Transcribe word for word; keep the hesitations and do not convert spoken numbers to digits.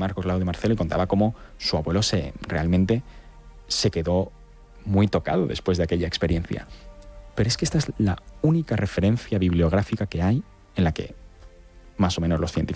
Marcos Laude Marcelo y contaba cómo su abuelo se realmente se quedó muy tocado después de aquella experiencia. Pero es que esta es la única referencia bibliográfica que hay en la que más o menos los científicos